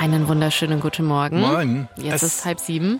Einen wunderschönen guten Morgen. Moin. Jetzt ist 6:30.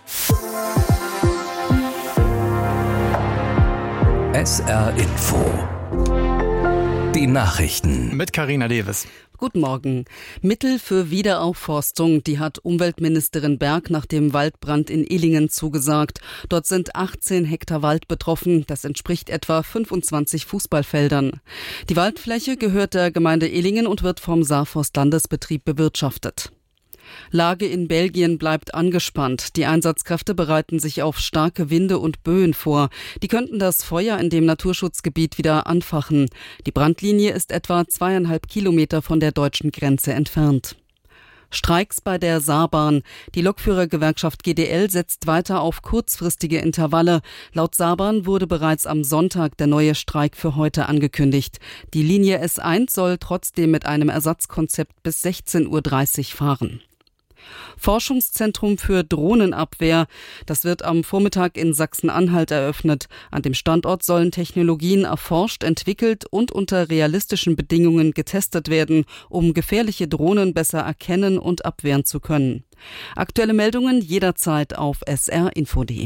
SR Info. Die Nachrichten. Mit Carina Davis. Guten Morgen. Mittel für Wiederaufforstung, die hat Umweltministerin Berg nach dem Waldbrand in Illingen zugesagt. Dort sind 18 Hektar Wald betroffen. Das entspricht etwa 25 Fußballfeldern. Die Waldfläche gehört der Gemeinde Illingen und wird vom Saarforst-Landesbetrieb bewirtschaftet. Lage in Belgien bleibt angespannt. Die Einsatzkräfte bereiten sich auf starke Winde und Böen vor. Die könnten das Feuer in dem Naturschutzgebiet wieder anfachen. Die Brandlinie ist etwa 2,5 Kilometer von der deutschen Grenze entfernt. Streiks bei der Saarbahn. Die Lokführergewerkschaft GDL setzt weiter auf kurzfristige Intervalle. Laut Saarbahn wurde bereits am Sonntag der neue Streik für heute angekündigt. Die Linie S1 soll trotzdem mit einem Ersatzkonzept bis 16:30 Uhr fahren. Forschungszentrum für Drohnenabwehr. Das wird am Vormittag in Sachsen-Anhalt eröffnet. An dem Standort sollen Technologien erforscht, entwickelt und unter realistischen Bedingungen getestet werden, um gefährliche Drohnen besser erkennen und abwehren zu können. Aktuelle Meldungen jederzeit auf srinfo.de.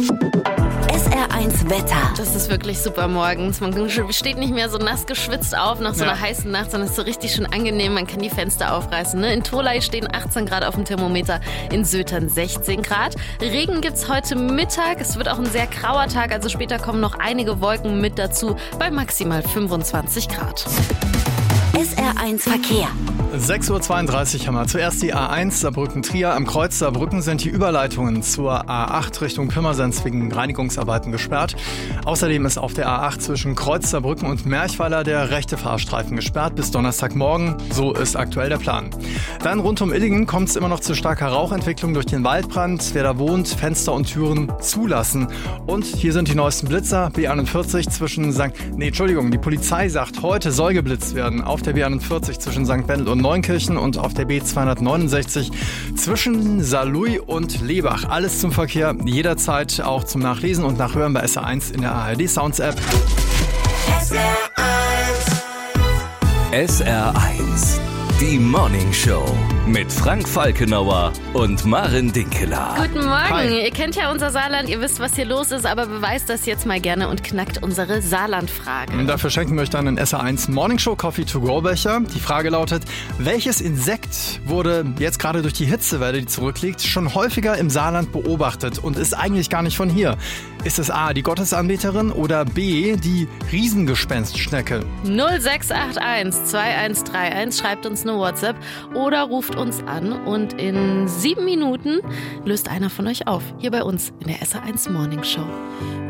SR1 Wetter. Das ist wirklich super morgens. Man steht nicht mehr so nass geschwitzt auf nach so einer heißen Nacht, sondern es ist so richtig schön angenehm. Man kann die Fenster aufreißen. Ne? In Tholey stehen 18 Grad auf dem Thermometer, in Sötern 16 Grad. Regen gibt's heute Mittag. Es wird auch ein sehr grauer Tag, also später kommen noch einige Wolken mit dazu bei maximal 25 Grad. SR1 Verkehr. 6:32 Uhr haben wir. Zuerst die A1 Saarbrücken-Trier. Am Kreuz Saarbrücken sind die Überleitungen zur A8 Richtung Pirmasens wegen Reinigungsarbeiten gesperrt. Außerdem ist auf der A8 zwischen Kreuz Saarbrücken und Merchweiler der rechte Fahrstreifen gesperrt bis Donnerstagmorgen. So ist aktuell der Plan. Dann rund um Illingen kommt es immer noch zu starker Rauchentwicklung durch den Waldbrand. Wer da wohnt, Fenster und Türen zulassen. Und hier sind die neuesten Blitzer. B41 zwischen die Polizei sagt, heute soll geblitzt werden auf der B41 zwischen St. Wendel und Neunkirchen und auf der B269 zwischen Saarlouis und Lebach. Alles zum Verkehr, jederzeit auch zum Nachlesen und Nachhören bei SR1 in der ARD Sounds App. SR1. Die Morning Show mit Frank Falkenauer und Maren Dinkeler. Guten Morgen. Hi. Ihr kennt ja unser Saarland, ihr wisst, was hier los ist, aber beweist das jetzt mal gerne und knackt unsere Saarland-Frage. Und dafür schenken wir euch dann einen SR1 Morning Show Coffee to go Becher. Die Frage lautet, welches Insekt wurde jetzt gerade durch die Hitzewelle, die zurückliegt, schon häufiger im Saarland beobachtet und ist eigentlich gar nicht von hier? Ist es A, die Gottesanbeterin oder B, die Riesengespenstschnecke? 0681 2131, schreibt uns eine WhatsApp oder ruft uns an und in 7 Minuten löst einer von euch auf, hier bei uns in der SR1 Morning Show.